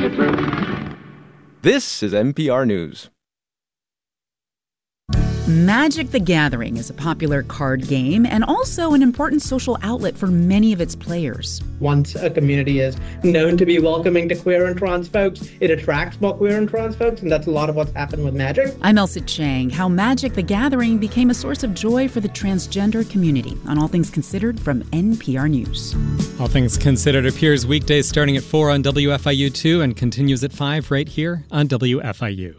This is NPR News. Magic the Gathering is a popular card game and also an important social outlet for many of its players. Once a community is known to be welcoming to queer and trans folks, it attracts more queer and trans folks, and that's a lot of what's happened with Magic. I'm Elsa Chang. How Magic the Gathering became a source of joy for the transgender community on All Things Considered from NPR News. All Things Considered appears weekdays starting at 4 on WFIU2 and continues at 5 right here on WFIU.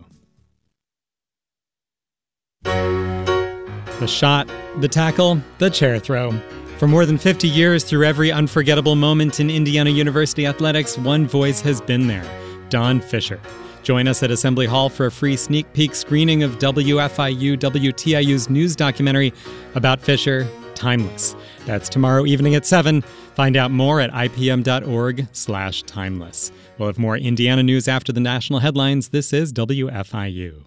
The shot, the tackle, the chair throw. For more than 50 years, through every unforgettable moment in Indiana University athletics, one voice has been there, Don Fisher. Join us at Assembly Hall for a free sneak peek screening of WFIU WTIU's news documentary about Fisher, Timeless. That's tomorrow evening at 7. Find out more at ipm.org/timeless. We'll have more Indiana news after the national headlines. This is WFIU.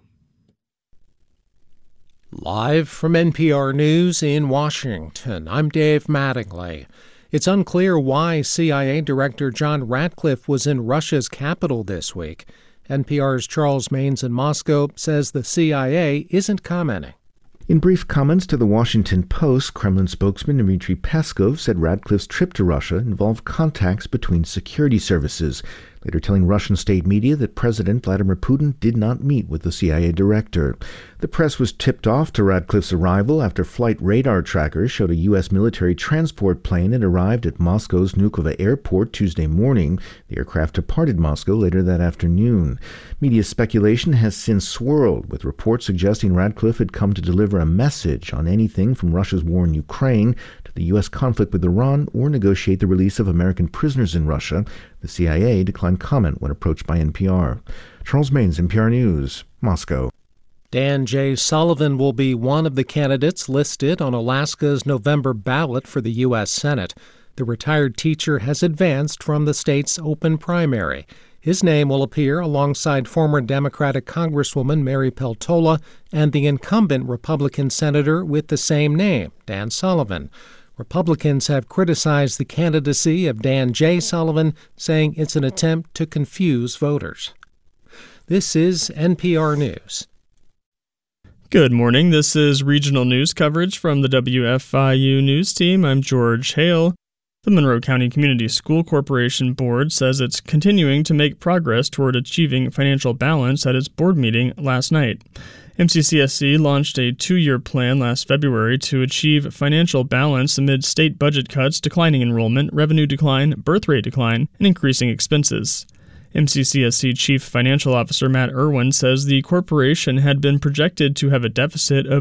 Live from NPR News in Washington, I'm Dave Mattingly. It's unclear why CIA Director John Ratcliffe was in Russia's capital this week. NPR's Charles Maynes in Moscow says the CIA isn't commenting. In brief comments to the Washington Post, Kremlin spokesman Dmitry Peskov said Ratcliffe's trip to Russia involved contacts between security services, later telling Russian state media that President Vladimir Putin did not meet with the CIA director. The press was tipped off to Ratcliffe's arrival after flight radar trackers showed a U.S. military transport plane had arrived at Moscow's Vnukovo airport Tuesday morning. The aircraft departed Moscow later that afternoon. Media speculation has since swirled, with reports suggesting Ratcliffe had come to deliver a message on anything from Russia's war in Ukraine to the U.S. conflict with Iran or negotiate the release of American prisoners in Russia. The CIA declined comment when approached by NPR. Charles Maynes, NPR News, Moscow. Dan J. Sullivan will be one of the candidates listed on Alaska's November ballot for the U.S. Senate. The retired teacher has advanced from the state's open primary. His name will appear alongside former Democratic Congresswoman Mary Peltola and the incumbent Republican senator with the same name, Dan Sullivan. Republicans have criticized the candidacy of Dan J. Sullivan, saying it's an attempt to confuse voters. This is NPR News. Good morning. This is regional news coverage from the WFIU News Team. I'm George Hale. The Monroe County Community School Corporation Board says it's continuing to make progress toward achieving financial balance at its board meeting last night. MCCSC launched a 2-year plan last February to achieve financial balance amid state budget cuts, declining enrollment, revenue decline, birth rate decline, and increasing expenses. MCCSC Chief Financial Officer Matt Irwin says the corporation had been projected to have a deficit of